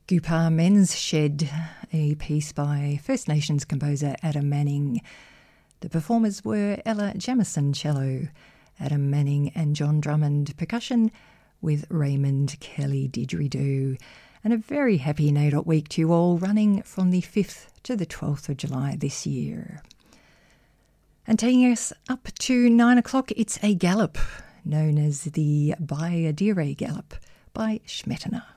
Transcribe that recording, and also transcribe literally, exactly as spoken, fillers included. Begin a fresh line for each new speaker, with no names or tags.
Gupar Men's Shed, a piece by First Nations composer Adam Manning. The performers were Ella Jamieson, cello, Adam Manning and John Drummond, percussion, with Raymond Kelly didgeridoo. And a very happy N A D O T week to you all, running from the fifth to the twelfth of July this year. And taking us up to nine o'clock, it's a gallop, known as the Bayadere Gallop by Schmetterner.